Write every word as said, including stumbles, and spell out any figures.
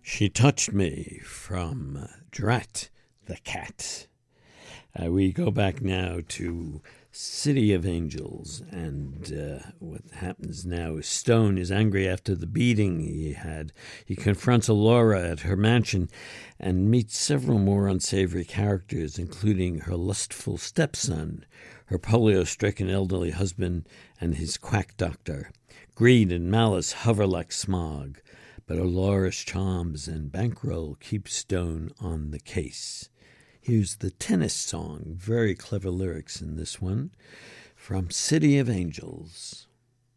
She Touched Me from Drat the Cat. Uh, we go back now to City of Angels, and uh, what happens now is Stone is angry after the beating he had. He confronts Alora at her mansion and meets several more unsavory characters, including her lustful stepson, her polio-stricken elderly husband, and his quack doctor. Greed and malice hover like smog, but Alora's charms and bankroll keep Stone on the case. Here's the tennis song, very clever lyrics in this one, from City of Angels.